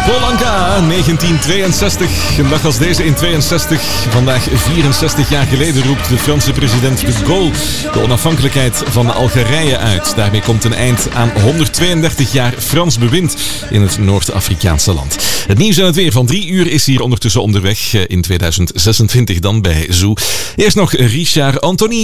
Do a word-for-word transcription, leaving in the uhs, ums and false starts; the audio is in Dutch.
Paul Anka, negentien tweeënzestig. Een dag als deze in tweeënzestig. Vandaag vierenzestig jaar geleden roept de Franse president de Gaulle de onafhankelijkheid van Algerije uit. Daarmee komt een eind aan honderdtweeëndertig jaar Frans bewind in het Noord-Afrikaanse land. Het nieuws en het weer van drie uur is hier ondertussen onderweg in tweeduizend zesentwintig dan bij Zoo. Eerst nog Richard Anthony.